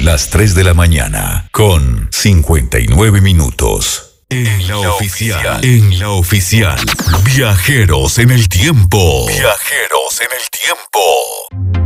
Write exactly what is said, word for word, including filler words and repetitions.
Las tres de la mañana, con cincuenta y nueve minutos. En la oficial, en la oficial. Viajeros en el tiempo. Viajeros en el tiempo.